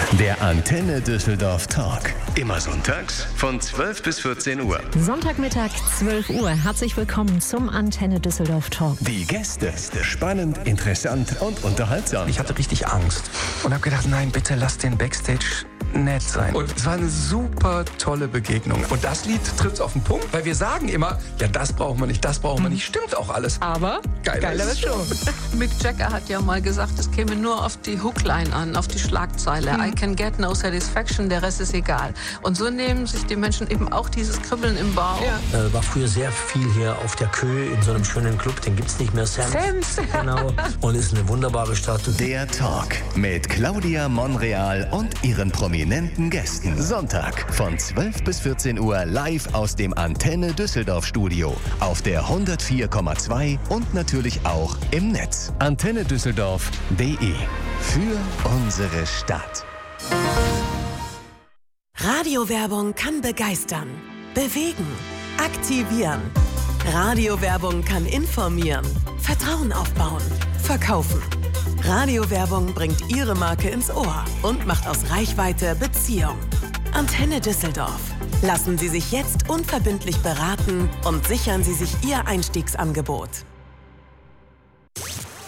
Der Antenne Düsseldorf Talk. Immer sonntags von 12 bis 14 Uhr. Sonntagmittag, 12 Uhr. Herzlich willkommen zum Antenne Düsseldorf Talk. Die Gäste. Spannend, interessant und unterhaltsam. Ich hatte richtig Angst und habe gedacht, nein, bitte lass den Backstage nett sein. Und es war eine super tolle Begegnung. Und das Lied trifft es auf den Punkt, weil wir sagen immer, ja, das brauchen wir nicht, das brauchen wir nicht. Stimmt auch alles. Aber Geiler ist schon. Mick Jagger hat ja mal gesagt, es käme nur auf die Hookline an, auf die Schlagzeile. I can get no satisfaction, der Rest ist egal. Und so nehmen sich die Menschen eben auch dieses Kribbeln im Bauch. Ja. War früher sehr viel hier auf der Kö in so einem schönen Club, den gibt's nicht mehr. Sam's. Genau. Und ist eine wunderbare Stadt. Der Talk mit Claudia Monreal und ihren prominenten Gästen. Sonntag von 12 bis 14 Uhr live aus dem Antenne Düsseldorf Studio. Auf der 104,2 und natürlich auch im Netz. AntenneDüsseldorf.de. Für unsere Stadt. Radiowerbung kann begeistern, bewegen, aktivieren. Radiowerbung kann informieren, Vertrauen aufbauen, verkaufen. Radiowerbung bringt Ihre Marke ins Ohr und macht aus Reichweite Beziehung. Antenne Düsseldorf. Lassen Sie sich jetzt unverbindlich beraten und sichern Sie sich Ihr Einstiegsangebot.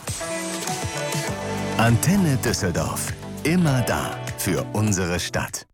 Antenne Düsseldorf. Immer da für unsere Stadt.